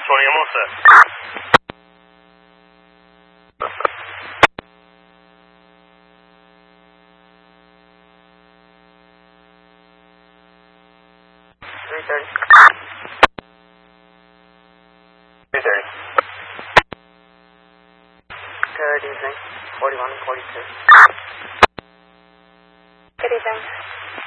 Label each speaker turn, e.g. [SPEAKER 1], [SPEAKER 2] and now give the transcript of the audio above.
[SPEAKER 1] 20, I'm all set.
[SPEAKER 2] Good evening, 41 and 42.
[SPEAKER 3] Good evening.